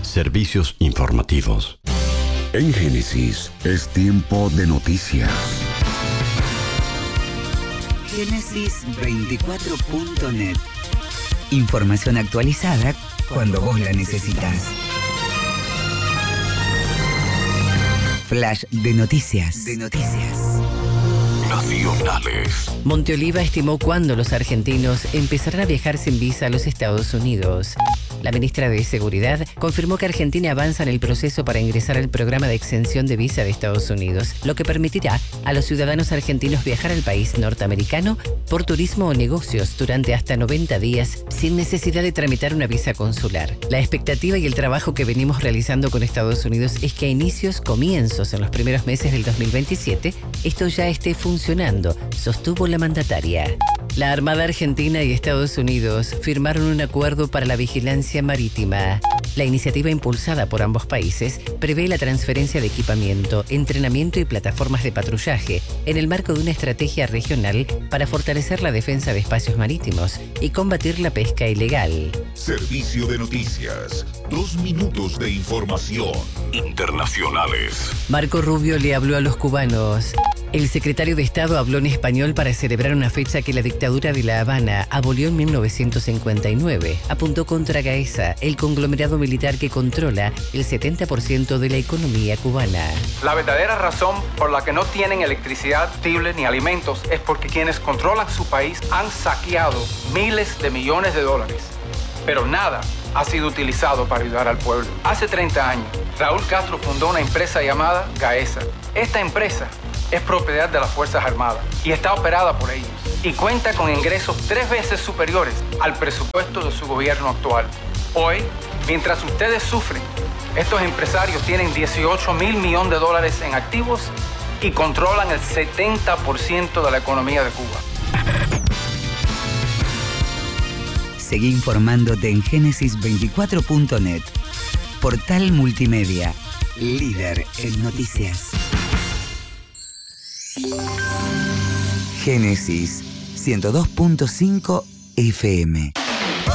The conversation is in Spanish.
Servicios informativos. En Génesis es tiempo de noticias. Génesis24.net. Información actualizada cuando vos la necesitas. Flash de noticias. Nacionales. Monteoliva estimó cuándo los argentinos empezarán a viajar sin visa a los Estados Unidos. La ministra de Seguridad confirmó que Argentina avanza en el proceso para ingresar al programa de exención de visa de Estados Unidos, lo que permitirá a los ciudadanos argentinos viajar al país norteamericano por turismo o negocios durante hasta 90 días sin necesidad de tramitar una visa consular. La expectativa y el trabajo que venimos realizando con Estados Unidos es que a comienzos en los primeros meses del 2027, esto ya esté funcionando, sostuvo la mandataria. La Armada Argentina y Estados Unidos firmaron un acuerdo para la vigilancia marítima. La iniciativa impulsada por ambos países prevé la transferencia de equipamiento, entrenamiento y plataformas de patrullaje en el marco de una estrategia regional para fortalecer la defensa de espacios marítimos y combatir la pesca ilegal. Servicio de noticias. 2 minutos de información. Internacionales. Marco Rubio le habló a los cubanos. El secretario de Estado habló en español para celebrar una fecha que la dictadura de La Habana abolió en 1959. Apuntó contra Gaesa, el conglomerado militar que controla el 70% de la economía cubana. La verdadera razón por la que no tienen electricidad, combustible ni alimentos es porque quienes controlan su país han saqueado miles de millones de dólares. Pero nada ha sido utilizado para ayudar al pueblo. Hace 30 años, Raúl Castro fundó una empresa llamada Gaesa. Esta empresa es propiedad de las Fuerzas Armadas y está operada por ellos. Y cuenta con ingresos 3 veces superiores al presupuesto de su gobierno actual. Hoy, mientras ustedes sufren, estos empresarios tienen 18.000 millones de dólares en activos y controlan el 70% de la economía de Cuba. Seguí informándote en Génesis24.net. Portal multimedia, líder en noticias. Génesis 102.5 FM.